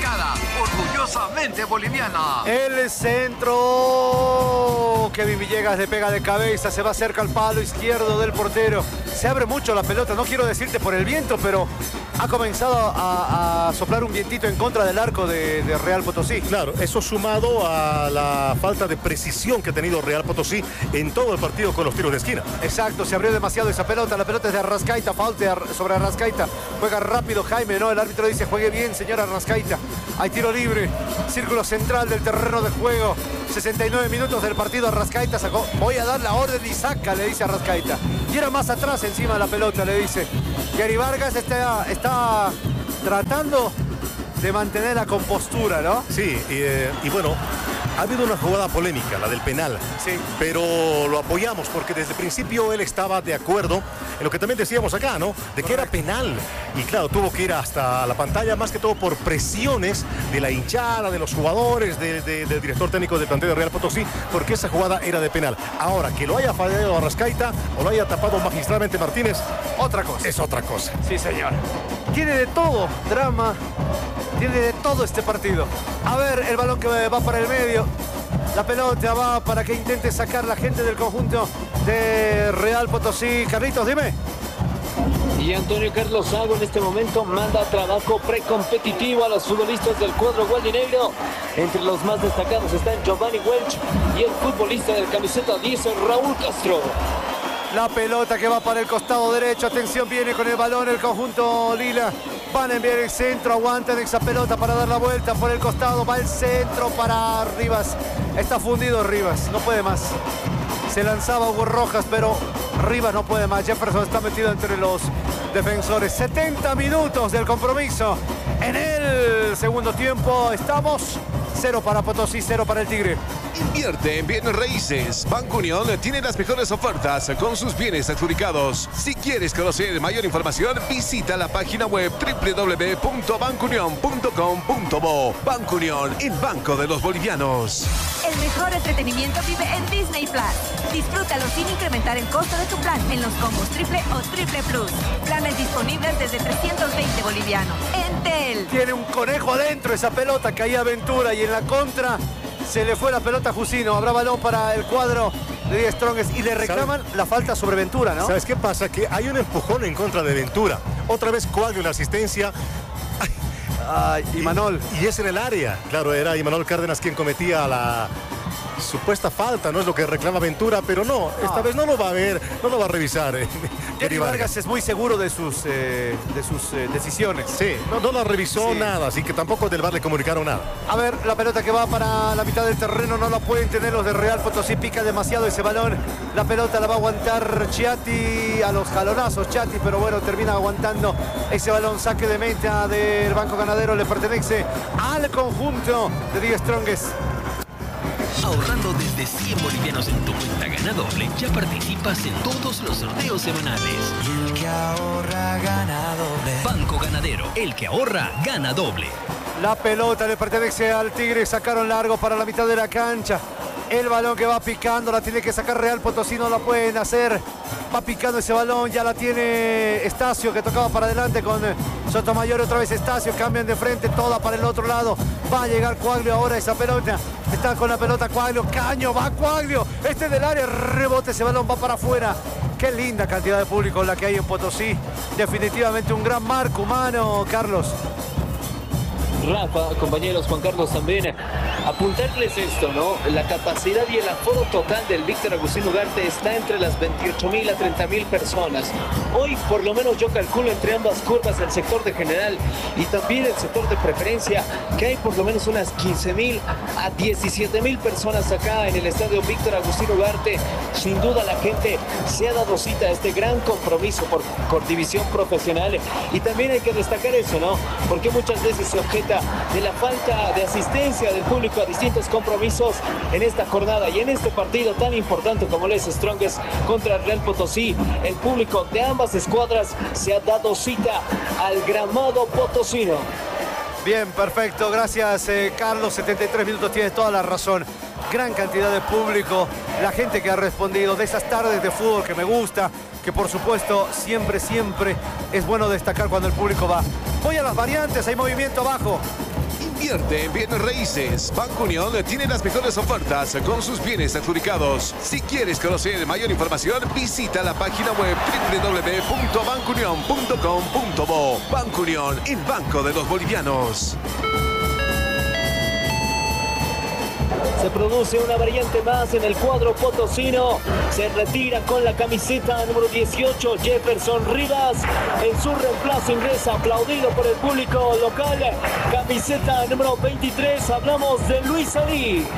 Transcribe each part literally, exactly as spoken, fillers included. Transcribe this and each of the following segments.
marcada, orgullosamente boliviana. El centro. Kevin Villegas le pega de cabeza, se va cerca al palo izquierdo del portero. Se abre mucho la pelota, no quiero decirte por el viento, pero ha comenzado a, a soplar un vientito en contra del arco de, de Real Potosí. Claro, eso sumado a la falta de precisión que ha tenido Real Potosí en todo el partido con los tiros de esquina. Exacto, se abrió demasiado esa pelota, la pelota es de Arrascaita, falta sobre Arrascaita. Juega rápido Jaime, ¿no? El árbitro dice, juegue bien, señor Arrascaita. Hay tiro libre, círculo central del terreno de juego. sesenta y nueve minutos del partido, Arrascaita sacó, voy a dar la orden y saca, le dice Arrascaita. Y era más atrás encima de la pelota, le dice. Gary Vargas está, está tratando de mantener la compostura, ¿no? Sí, y, eh, y bueno, ha habido una jugada polémica, la del penal. Sí. Pero lo apoyamos porque desde el principio él estaba de acuerdo en lo que también decíamos acá, ¿no? De que era penal. Y claro, tuvo que ir hasta la pantalla, más que todo por presiones de la hinchada, de los jugadores, de, de, del director técnico del plantel de Real Potosí, porque esa jugada era de penal. Ahora, que lo haya fallado Arrascaita o lo haya tapado magistralmente Martínez, otra cosa. Es otra cosa. Sí, señor. Tiene de todo, drama. Tiene de todo este partido. A ver, el balón que va para el medio. La pelota va para que intente sacar la gente del conjunto de Real Potosí. Carlitos, dime. Y Antonio Carlos Sago en este momento manda trabajo precompetitivo a los futbolistas del cuadro gualdinegro. Entre los más destacados están Giovanni Welch y el futbolista del camiseta diez, Raúl Castro. La pelota que va para el costado derecho. Atención, viene con el balón el conjunto lila. Van a enviar el centro, aguantan esa pelota para dar la vuelta por el costado. Va el centro para Rivas. Está fundido Rivas, no puede más. Se lanzaba Hugo Rojas, pero Rivas no puede más. Jefferson está metido entre los defensores. setenta minutos del compromiso. En el segundo tiempo estamos cero para Potosí, cero para el Tigre. Invierte en bienes raíces. Banco Unión tiene las mejores ofertas con sus bienes adjudicados. Si quieres conocer mayor información, visita la página web doble u doble u doble u punto banco unión punto com punto bo. Banco Unión, el banco de los bolivianos. El mejor entretenimiento vive en Disney Plus. Disfrútalo sin incrementar el costo de tu plan en los combos triple o triple plus. Planes disponibles desde trescientos veinte bolivianos. Entel. Tiene un conejo adentro esa pelota, caía Ventura y en la contra se le fue la pelota a Jusino. Habrá balón para el cuadro de Die Strongest y le reclaman ¿Sabes? la falta sobre Ventura, ¿no? ¿Sabes qué pasa? Que hay un empujón en contra de Ventura. Otra vez Coaglio en la asistencia. Ay, Imanol. Y, y es en el área. Claro, era Imanol Cárdenas quien cometía la supuesta falta, no es lo que reclama Ventura, pero no, esta ah. vez no lo va a ver, no lo va a revisar. Eh, Gary Vargas. Vargas es muy seguro de sus, eh, de sus eh, decisiones. Sí, no, no la revisó sí. nada, así que tampoco del V A R le comunicaron nada. A ver, la pelota que va para la mitad del terreno, no la pueden tener los de Real Potosí, pica demasiado ese balón. La pelota la va a aguantar Chiatti a los jalonazos, Chiatti, pero bueno, termina aguantando ese balón. Saque de meta del Banco Ganadero, le pertenece al conjunto de Die Strongest. Ahorrando desde cien bolivianos en tu cuenta Gana Doble, ya participas en todos los sorteos semanales. Y el que ahorra gana doble. Banco Ganadero, el que ahorra gana doble. La pelota le pertenece al Tigre, sacaron largo para la mitad de la cancha. El balón que va picando, la tiene que sacar Real Potosí, no la pueden hacer. Va picando ese balón, ya la tiene Estacio que tocaba para adelante con Sotomayor, otra vez Estacio, cambian de frente, toda para el otro lado. Va a llegar Coaglio ahora esa pelota. Está con la pelota Coaglio, Caño, va Coaglio. Este del área, rebote, ese balón va para afuera. Qué linda cantidad de público la que hay en Potosí. Definitivamente un gran marco humano, Carlos. Rafa, compañeros, Juan Carlos también, apuntarles esto, ¿no? La capacidad y el aforo total del Víctor Agustín Ugarte está entre las veintiocho mil a treinta mil personas. Hoy, por lo menos, yo calculo entre ambas curvas, el sector de general y también el sector de preferencia, que hay por lo menos unas quince mil a diecisiete mil personas acá en el estadio Víctor Agustín Ugarte. Sin duda, la gente se ha dado cita a este gran compromiso por, por división profesional. Y también hay que destacar eso, ¿no? Porque muchas veces se objeta de la falta de asistencia del público a distintos compromisos en esta jornada y en este partido tan importante como es Strongest contra Real Potosí. El público de ambas escuadras se ha dado cita al gramado potosino. Bien, perfecto, gracias eh, Carlos, setenta y tres minutos, tienes toda la razón. Gran cantidad de público, la gente que ha respondido, de esas tardes de fútbol que me gusta, que por supuesto siempre, siempre es bueno destacar cuando el público va. Voy a las variantes, hay movimiento abajo. Invierte en bienes raíces. Banco Unión tiene las mejores ofertas con sus bienes adjudicados. Si quieres conocer mayor información, visita la página web doble u doble u doble u punto banco unión punto com punto bo. Banco Unión, el banco de los bolivianos. Se produce una variante más en el cuadro potosino. Se retira con la camiseta número dieciocho Jefferson Rivas. En su reemplazo ingresa, aplaudido por el público local, camiseta número veintitrés. Hablamos de Luis Ali.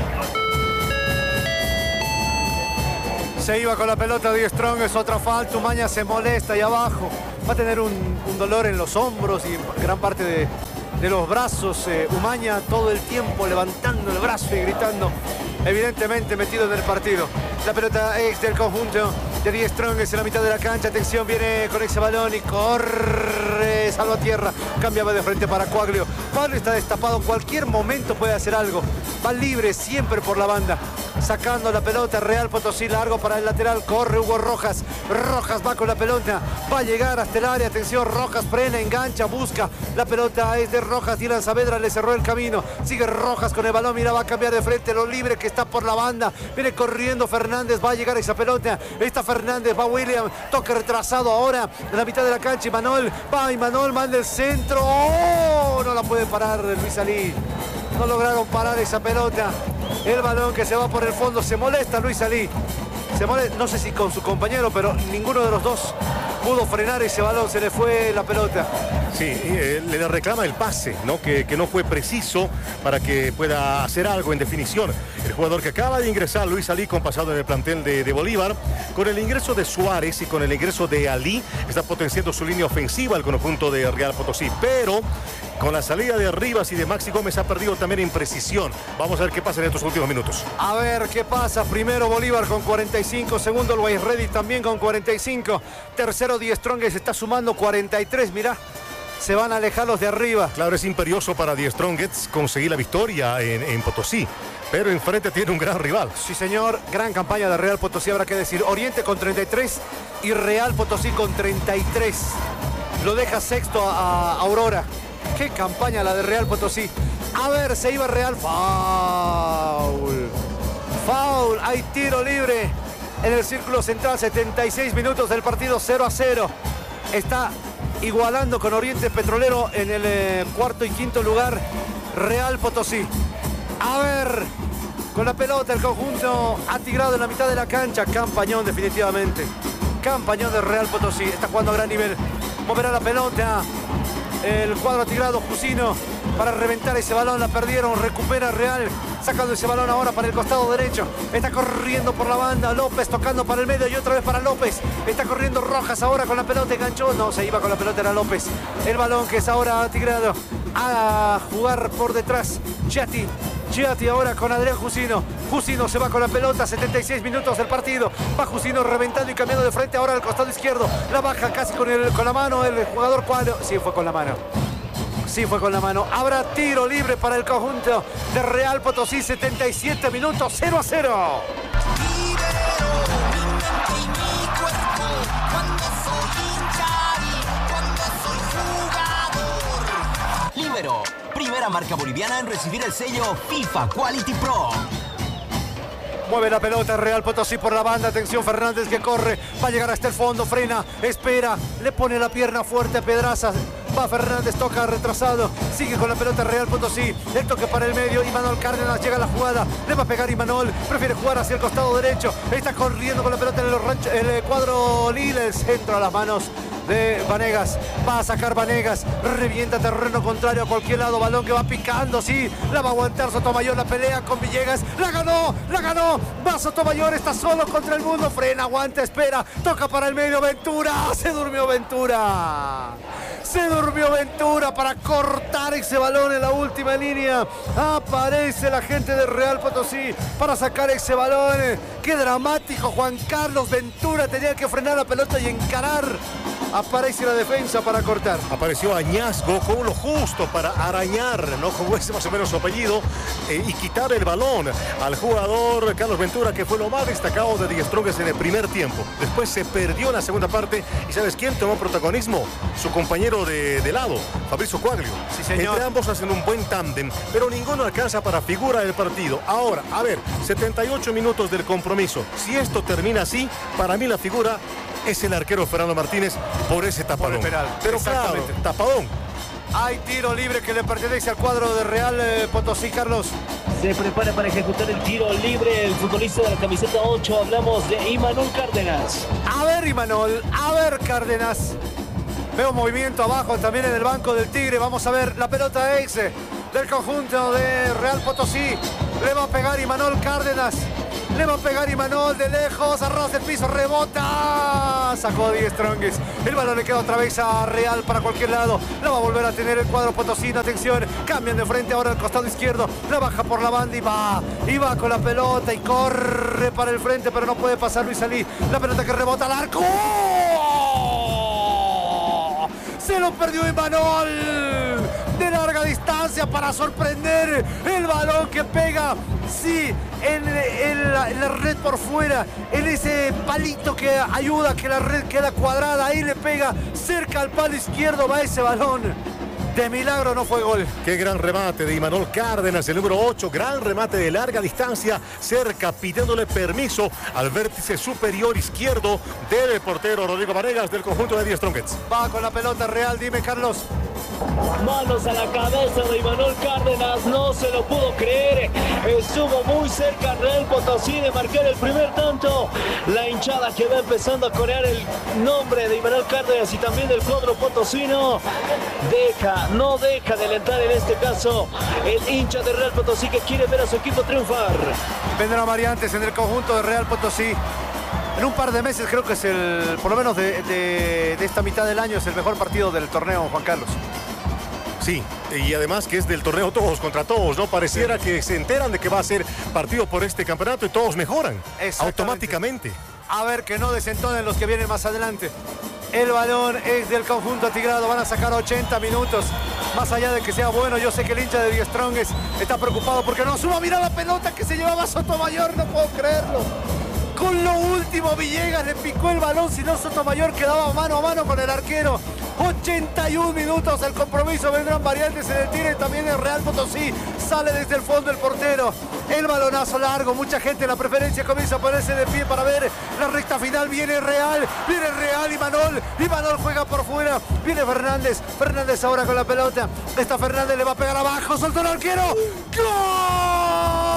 Se iba con la pelota Die Strong, es otra falta. Umaña se molesta y abajo. Va a tener un, un dolor en los hombros y gran parte de... de los brazos. eh, Umaña todo el tiempo levantando el brazo y gritando, evidentemente metido en el partido. La pelota es del conjunto de Die Strong, es en la mitad de la cancha. Atención, viene con ese balón y corre, salva tierra, cambiaba de frente para Coaglio. Coaglio está destapado, en cualquier momento puede hacer algo. Va libre siempre por la banda, sacando la pelota. Real Potosí, largo para el lateral, corre Hugo Rojas. Rojas va con la pelota, va a llegar hasta el área. Atención, Rojas frena, engancha, busca. La pelota es de Rojas, Dylan Saavedra le cerró el camino. Sigue Rojas con el balón, mira, va a cambiar de frente, lo libre que está por la banda. Viene corriendo Fernández, va a llegar esa pelota. Está Fernández, va William, toque retrasado ahora en la mitad de la cancha. Imanol, va Imanol, manda el centro. ¡Oh! No la puede parar Luis Ali. No lograron parar esa pelota. El balón que se va por el fondo, se molesta Luis Ali. Se molesta, no sé si con su compañero, pero ninguno de los dos pudo frenar ese balón, se le fue la pelota. Sí, eh, le reclama el pase, ¿no? Que, que no fue preciso para que pueda hacer algo en definición. El jugador que acaba de ingresar, Luis Ali, con pasado en el plantel de, de Bolívar, con el ingreso de Suárez y con el ingreso de Ali, está potenciando su línea ofensiva el conjunto de Real Potosí, pero con la salida de Rivas y de Maxi Gómez ha perdido también en precisión. Vamos a ver qué pasa en estos últimos minutos. A ver qué pasa. Primero Bolívar con cuarenta y cinco, segundo Always Ready también con cuarenta y cinco, tercero Die Strong se está sumando cuarenta y tres, mirá. Se van a alejar los de arriba. Claro, es imperioso para Die Strongets conseguir la victoria en, en Potosí, pero enfrente tiene un gran rival. Sí, señor, gran campaña de Real Potosí, habrá que decir. Oriente con treinta y tres y Real Potosí con treinta y tres. Lo deja sexto a, a Aurora. Qué campaña la de Real Potosí. A ver, se iba Real. Foul. Foul, hay tiro libre en el círculo central. setenta y seis minutos del partido, cero a cero. Está igualando con Oriente Petrolero en el eh, cuarto y quinto lugar Real Potosí. A ver, con la pelota el conjunto atigrado en la mitad de la cancha. Campañón definitivamente. Campañón de Real Potosí. Está jugando a gran nivel. Moverá la pelota el cuadro atigrado Jusino para reventar ese balón. La perdieron, recupera Real, sacando ese balón ahora para el costado derecho. Está corriendo por la banda López, tocando para el medio y otra vez para López. Está corriendo Rojas ahora con la pelota, enganchó. No, se iba con la pelota, era López. El balón que es ahora atigrado a jugar por detrás Chiati. Chiati ahora con Adrián Jusino. Jusino se va con la pelota, setenta y seis minutos del partido. Va Jusino reventando y cambiando de frente ahora al costado izquierdo. La baja casi con, el, con la mano el jugador Cualo. Sí, fue con la mano. Sí, fue con la mano. Habrá tiro libre para el conjunto de Real Potosí. setenta y siete minutos, cero a cero. Libero, primera marca boliviana en recibir el sello FIFA Quality Pro. Mueve la pelota Real Potosí por la banda. Atención, Fernández que corre. Va a llegar hasta el fondo. Frena, espera. Le pone la pierna fuerte a Pedraza. Va Fernández, toca retrasado. Sigue con la pelota Real Potosí. El toque para el medio. Imanol Cárdenas llega a la jugada. Le va a pegar Imanol. Prefiere jugar hacia el costado derecho. Está corriendo con la pelota en el, rancho, en el cuadro Lille. El centro a las manos de Vanegas. Va a sacar Vanegas. Revienta terreno contrario a cualquier lado. Balón que va picando. Sí, la va a aguantar Sotomayor. La pelea con Villegas. La ganó, la ganó. Va Sotomayor. Está solo contra el mundo. Frena, aguanta, espera. Toca para el medio. Ventura. Se durmió Ventura. Se durmió Ventura para cortar ese balón en la última línea. Aparece la gente de Real Potosí para sacar ese balón. Qué dramático. Juan Carlos Ventura tenía que frenar la pelota y encarar Aparece la defensa para cortar. Apareció Añasgo con lo justo para arañar, ¿no? Como es más o menos su apellido, eh, y quitar el balón al jugador Carlos Ventura, que fue lo más destacado de Die Strongest en el primer tiempo. Después se perdió en la segunda parte y ¿sabes quién tomó protagonismo? Su compañero de, de lado, Fabrizio Quaglio. Sí, señor. Entre ambos hacen un buen tándem, pero ninguno alcanza para figura del partido. Ahora, a ver, setenta y ocho minutos del compromiso. Si esto termina así, para mí la figura es el arquero Fernando Martínez por ese tapadón. Por el penal. Pero claro, tapadón. Hay tiro libre que le pertenece al cuadro de Real eh, Potosí, Carlos. Se prepara para ejecutar el tiro libre el futbolista de la camiseta ocho. Hablamos de Imanol Cárdenas. A ver, Imanol, a ver, Cárdenas. Veo movimiento abajo también en el banco del Tigre. Vamos a ver la pelota ex del conjunto de Real Potosí. Le va a pegar Imanol Cárdenas. Le va a pegar Imanol de lejos, a ras del piso, rebota. Sacó a Die Strongest. El balón le queda otra vez a Real para cualquier lado. La va a volver a tener el cuadro potosino. Atención, cambian de frente ahora al costado izquierdo. La baja por la banda y va. Y va con la pelota y corre para el frente, pero no puede pasar Luis Salí. La pelota que rebota al arco. Se lo perdió Imanol. De larga distancia para sorprender. El balón que pega, sí, en, en, la, en la red por fuera. En ese palito que ayuda a que la red queda cuadrada. Ahí le pega cerca al palo izquierdo. Va ese balón. De milagro no fue gol. Qué gran remate de Imanol Cárdenas, el número ocho. Gran remate de larga distancia, cerca, pidiéndole permiso al vértice superior izquierdo del portero Rodrigo Vanegas del conjunto de Die Strongest. Va con la pelota Real, dime, Carlos. Manos a la cabeza de Imanol Cárdenas, no se lo pudo creer. Estuvo muy cerca Real Potosí de marcar el primer tanto. La hinchada que va empezando a corear el nombre de Imanol Cárdenas y también del cuadro potosino. Deja, no deja de alentar en este caso el hincha de Real Potosí que quiere ver a su equipo triunfar. Vendrán variantes en el conjunto de Real Potosí. En un par de meses creo que es el, por lo menos de, de, de esta mitad del año, es el mejor partido del torneo, Juan Carlos. Sí, y además que es del torneo todos contra todos, ¿no? Pareciera sí. que se enteran de que va a ser partido por este campeonato y todos mejoran automáticamente. A ver que no desentonen los que vienen más adelante. El balón es del conjunto atigrado, van a sacar ochenta minutos. Más allá de que sea bueno, yo sé que el hincha de Die Strongest está preocupado porque no suba. Mira la pelota que se llevaba Sotomayor, no puedo creerlo. Con lo último Villegas le picó el balón, si no Sotomayor quedaba mano a mano con el arquero. ochenta y un minutos el compromiso, vendrán variantes en el tiro y también el Real Potosí sale desde el fondo el portero. El balonazo largo, mucha gente la preferencia comienza a ponerse de pie para ver la recta final. Viene Real, viene Real, Imanol, Imanol juega por fuera, viene Fernández, Fernández ahora con la pelota. Esta Fernández le va a pegar abajo, soltó el arquero. ¡Gol!